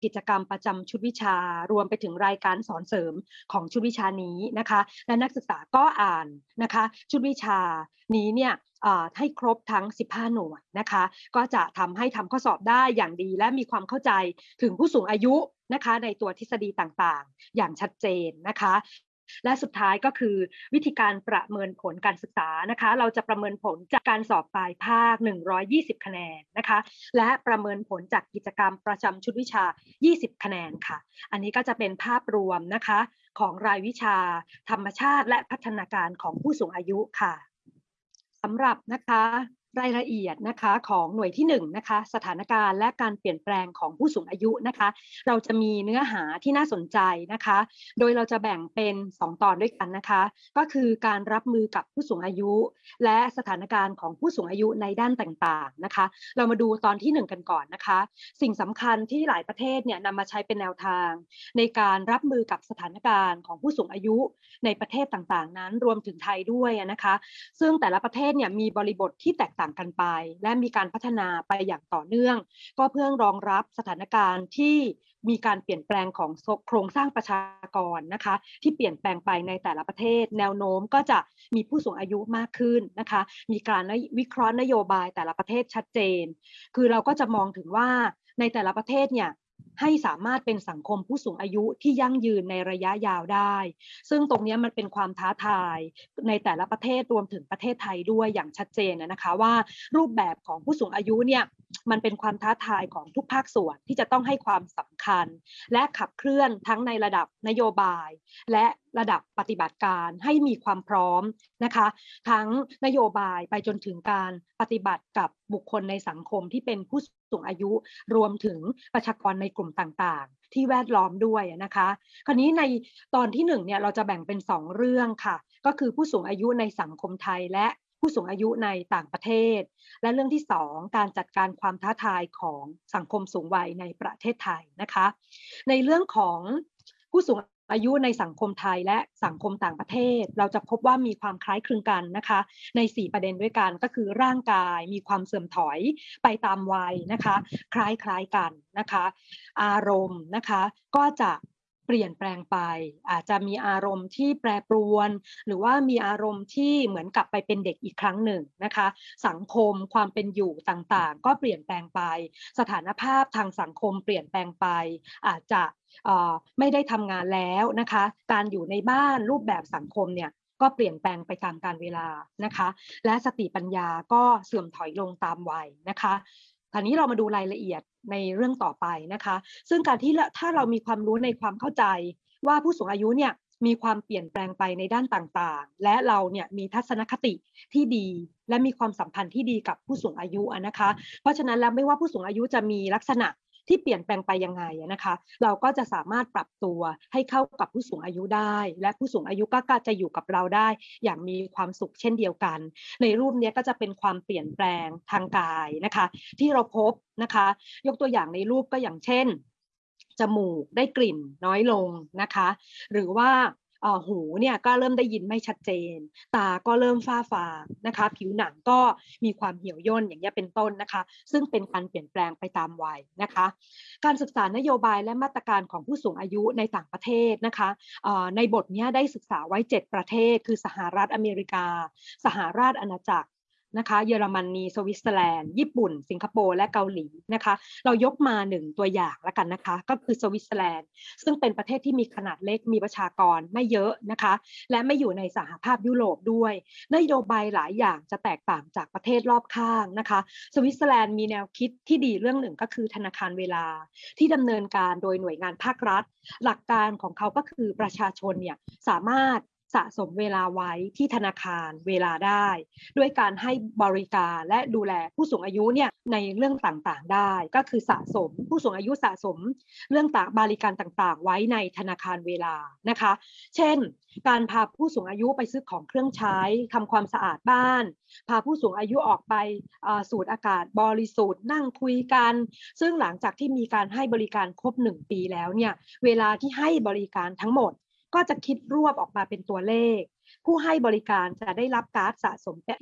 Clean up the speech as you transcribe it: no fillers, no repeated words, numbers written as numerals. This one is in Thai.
กิจกรรมประจำชุดวิชารวมไปถึงรายการสอนเสริมของชุดวิชานี้นะคะและนักศึกษาก็อ่านนะคะชุดวิชานี้เนี่ยให้ครบทั้ง15หน่วยนะคะก็จะทำให้ทำข้อสอบได้อย่างดีและมีความเข้าใจถึงผู้สูงอายุนะคะในตัวทฤษฎีต่างๆอย่างชัดเจนนะคะและสุดท้ายก็คือวิธีการประเมินผลการศึกษานะคะเราจะประเมินผลจากการสอบปลายภาค120คะแนนนะคะและประเมินผลจากกิจกรรมประจำชุดวิชา20คะแนนค่ะอันนี้ก็จะเป็นภาพรวมนะคะของรายวิชาธรรมชาติและพัฒนาการของผู้สูงอายุค่ะสำหรับนะคะรายละเอียดนะคะของหน่วยที่1นะคะสถานการณ์และการเปลี่ยนแปลงของผู้สูงอายุนะคะเราจะมีเนื้อหาที่น่าสนใจนะคะโดยเราจะแบ่งเป็น2ตอนด้วยกันนะคะก็คือการรับมือกับผู้สูงอายุและสถานการณ์ของผู้สูงอายุในด้านต่างๆนะคะเรามาดูตอนที่1กันก่อนนะคะสิ่งสำคัญที่หลายประเทศเนี่ยนำมาใช้เป็นแนวทางในการรับมือกับสถานการณ์ของผู้สูงอายุในประเทศต่างๆนั้นรวมถึงไทยด้วยนะคะซึ่งแต่ละประเทศเนี่ยมีบริบทที่แตกต่างกันไปและมีการพัฒนาไปอย่างต่อเนื่องก็เพื่อรองรับสถานการณ์ที่มีการเปลี่ยนแปลงของโครงสร้างประชากรนะคะที่เปลี่ยนแปลงไปในแต่ละประเทศแนวโน้มก็จะมีผู้สูงอายุมากขึ้นนะคะมีการวิเคราะห์นโยบายแต่ละประเทศชัดเจนคือเราก็จะมองถึงว่าในแต่ละประเทศเนี่ยให้สามารถเป็นสังคมผู้สูงอายุที่ยั่งยืนในระยะยาวได้ซึ่งตรงนี้มันเป็นความท้าทายในแต่ละประเทศรวมถึงประเทศไทยด้วยอย่างชัดเจนนะคะว่ารูปแบบของผู้สูงอายุเนี่ยมันเป็นความท้าทายของทุกภาคส่วนที่จะต้องให้ความสำคัญและขับเคลื่อนทั้งในระดับนโยบายและระดับปฏิบัติการให้มีความพร้อมนะคะทั้งนโยบายไปจนถึงการปฏิบัติกับบุคคลในสังคมที่เป็นผู้สูงอายุรวมถึงประชากรในกลุ่มต่างๆที่แวดล้อมด้วยนะคะคราวนี้ในตอนที่1เนี่ยเราจะแบ่งเป็น2เรื่องค่ะก็คือผู้สูงอายุในสังคมไทยและผู้สูงอายุในต่างประเทศและเรื่องที่2การจัดการความท้าทายของสังคมสูงวัยในประเทศไทยนะคะในเรื่องของผู้สูงอายุในสังคมไทยและสังคมต่างประเทศเราจะพบว่ามีความคล้ายคลึงกันนะคะใน4ประเด็นด้วยกันก็คือร่างกายมีความเสื่อมถอยไปตามวัยนะคะคล้ายกันนะคะอารมณ์นะคะก็จะเปลี่ยนแปลงไปอาจจะมีอารมณ์ที่แปรปรวนหรือว่ามีอารมณ์ที่เหมือนกลับไปเป็นเด็กอีกครั้งหนึ่งนะคะสังคมความเป็นอยู่ต่างๆก็เปลี่ยนแปลงไปสถานภาพทางสังคมเปลี่ยนแปลงไปอาจจะไม่ได้ทำงานแล้วนะคะการอยู่ในบ้านรูปแบบสังคมเนี่ยก็เปลี่ยนแปลงไปตามกาลเวลานะคะและสติปัญญาก็เสื่อมถอยลงตามวัยนะคะคราวนี้เรามาดูรายละเอียดในเรื่องต่อไปนะคะซึ่งการที่ถ้าเรามีความรู้ในความเข้าใจว่าผู้สูงอายุเนี่ยมีความเปลี่ยนแปลงไปในด้านต่างๆและเราเนี่ยมีทัศนคติที่ดีและมีความสัมพันธ์ที่ดีกับผู้สูงอายุนะคะเพราะฉะนั้นแล้วไม่ว่าผู้สูงอายุจะมีลักษณะที่เปลี่ยนแปลงไปยังไงนะคะเราก็จะสามารถปรับตัวให้เข้ากับผู้สูงอายุได้และผู้สูงอายุก็จะอยู่กับเราได้อย่างมีความสุขเช่นเดียวกันในรูปนี้ก็จะเป็นความเปลี่ยนแปลงทางกายนะคะที่เราพบนะคะยกตัวอย่างในรูปก็อย่างเช่นจมูกได้กลิ่นน้อยลงนะคะหรือว่าหูเนี่ยก็เริ่มได้ยินไม่ชัดเจนตาก็เริ่มฝ้าฟางนะคะผิวหนังก็มีความเหี่ยวย่นอย่างนี้เป็นต้นนะคะซึ่งเป็นการเปลี่ยนแปลงไปตามวัยนะคะการศึกษานโยบายและมาตรการของผู้สูงอายุในต่างประเทศนะคะในบทนี้ได้ศึกษาไว้7ประเทศคือสหรัฐอเมริกาสหราชอาณาจักรนะคะเยอรมนีสวิตเซอร์แลนด์ญี่ปุ่นสิงคโปร์และเกาหลีนะคะเรายกมา1ตัวอย่างแล้วกันนะคะก็คือสวิตเซอร์แลนด์ซึ่งเป็นประเทศที่มีขนาดเล็กมีประชากรไม่เยอะนะคะและไม่อยู่ในสหภาพยุโรปด้วยนโยบายหลายอย่างจะแตกต่างจากประเทศรอบข้างนะคะสวิตเซอร์แลนด์มีแนวคิดที่ดีเรื่องหนึ่งก็คือธนาคารเวลาที่ดำเนินการโดยหน่วยงานภาครัฐหลักการของเขาก็คือประชาชนเนี่ยสามารถสะสมเวลาไว้ที่ธนาคารเวลาได้ด้วยการให้บริการและดูแลผู้สูงอายุเนี่ยในเรื่องต่างๆได้ก็คือสะสมผู้สูงอายุสะสมเรื่องบริการต่างๆไว้ในธนาคารเวลานะคะเช่นการพาผู้สูงอายุไปซื้อของเครื่องใช้ทำความสะอาดบ้านพาผู้สูงอายุออกไปสูดอากาศบริสุทธิ์นั่งคุยกันซึ่งหลังจากที่มีการให้บริการครบ1 ปีแล้วเนี่ยเวลาที่ให้บริการทั้งหมดก็จะคิดรวบออกมาเป็นตัวเลขผู้ให้บริการจะได้รับการ์ดสะสม